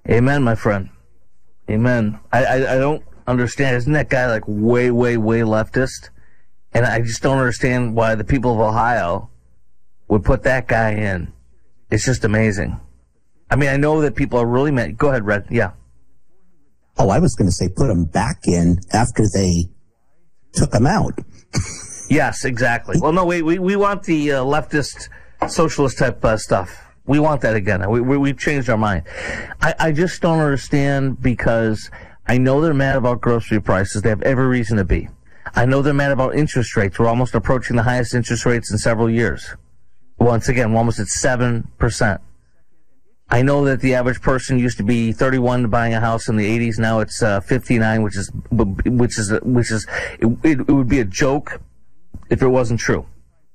Amen, my friend. Amen. I don't understand. Isn't that guy like way, way, way leftist? And I just don't understand why the people of Ohio would put that guy in. It's just amazing. I mean, I know that people are really mad. Go ahead, Red. Yeah. Oh, I was going to say put him back in after they took him out. Yes, exactly. Well, no, we want the leftist, socialist type stuff. We want that again. We've changed our mind. I just don't understand, because I know they're mad about grocery prices. They have every reason to be. I know they're mad about interest rates. We're almost approaching the highest interest rates in several years. Once again, we're almost at 7%. I know that the average person used to be 31 buying a house in the 80s. Now it's 59, which is it would be a joke if it wasn't true.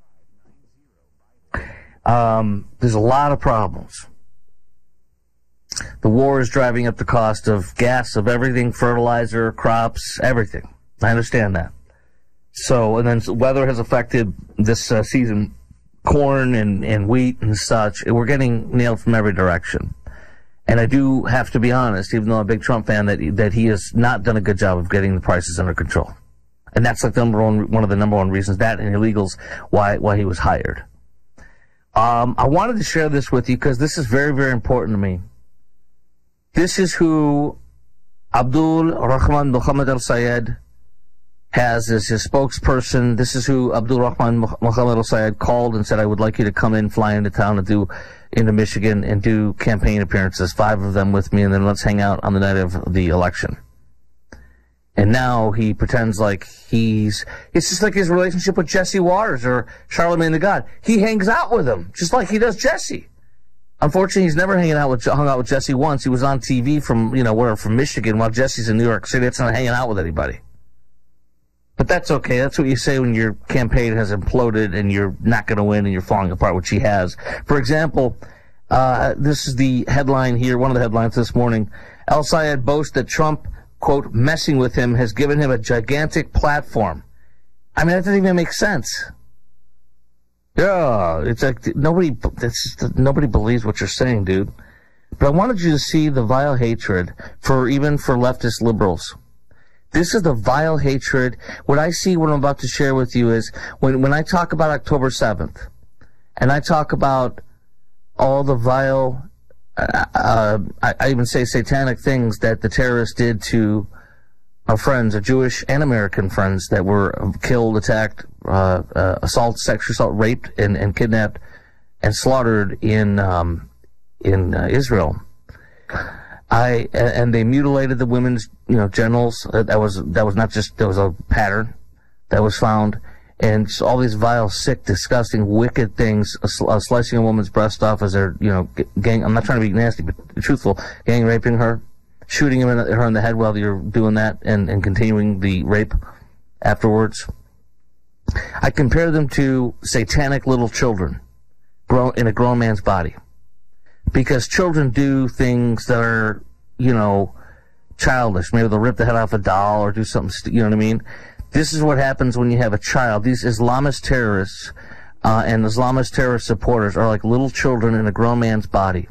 There's a lot of problems. The war is driving up the cost of gas, of everything, fertilizer, crops, everything. I understand that. So, and then weather has affected this season, corn and wheat and such. We're getting nailed from every direction. And I do have to be honest, even though I'm a big Trump fan, that he has not done a good job of getting the prices under control. And that's like one of the number one reasons, that and illegals, why he was hired. I wanted to share this with you because this is very, very important to me. This is who Abdul Rahman Muhammad al-Sayed has as his spokesperson. This is who Abdul Rahman Muhammad al-Sayed called and said, I would like you to come in, fly into town into Michigan and do campaign appearances, 5 of them with me, and then let's hang out on the night of the election. And now he pretends like it's just like his relationship with Jesse Waters or Charlamagne the God. He hangs out with him, just like he does Jesse. Unfortunately, he's never hung out with Jesse once. He was on TV from Michigan, while Jesse's in New York City. It's not hanging out with anybody. But that's okay. That's what you say when your campaign has imploded and you're not going to win and you're falling apart, which he has. For example, this is the headline here, one of the headlines this morning. El-Sayed boasts that Trump, quote, messing with him has given him a gigantic platform. I mean, that doesn't even make sense. Yeah, it's like nobody believes what you're saying, dude. But I wanted you to see the vile hatred even for leftist liberals. This is the vile hatred. What I see, what I'm about to share with you is when I talk about October 7th, and I talk about all the vile, I even say satanic things that the terrorists did to our friends, our Jewish and American friends that were killed, attacked, assault, sexual assault, raped, and kidnapped and slaughtered in Israel. And they mutilated the women's, genitals. That was not just, there was a pattern that was found. And so all these vile, sick, disgusting, wicked things, slicing a woman's breast off as they're, I'm not trying to be nasty, but truthful, gang raping her, shooting her in the head while you're doing that, and continuing the rape afterwards. I compare them to satanic little children in a grown man's body. Because children do things that are, childish. Maybe they'll rip the head off a doll or do something, you know what I mean? This is what happens when you have a child. These Islamist terrorists and Islamist terrorist supporters are like little children in a grown man's body.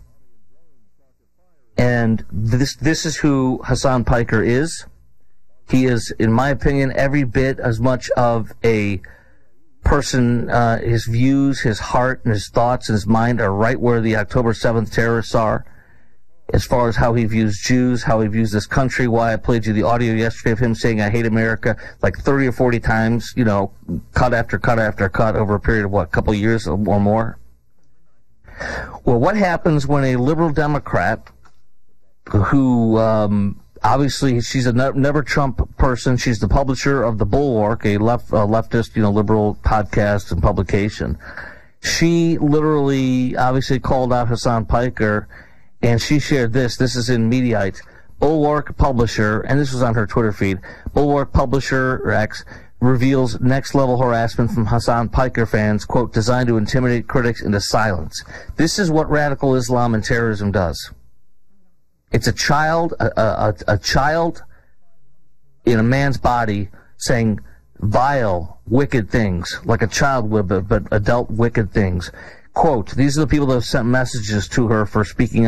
And this is who Hasan Piker is. He is, in my opinion, every bit as much of a person, his views, his heart, and his thoughts and his mind are right where the October 7th terrorists are, as far as how he views Jews, how he views this country. Why I played you the audio yesterday of him saying I hate America like 30 or 40 times, cut after cut after cut over a period of, a couple of years or more. Well, what happens when a liberal Democrat who, obviously, she's a never Trump person. She's the publisher of The Bulwark, a leftist, liberal podcast and publication. She literally, obviously, called out Hasan Piker, and she shared this. This is in Mediaite. Bulwark publisher, and this was on her Twitter feed. Bulwark publisher X reveals next-level harassment from Hasan Piker fans, quote, designed to intimidate critics into silence. This is what radical Islam and terrorism does. It's a child in a man's body saying vile, wicked things, like a child would, but adult wicked things. Quote, these are the people that have sent messages to her for speaking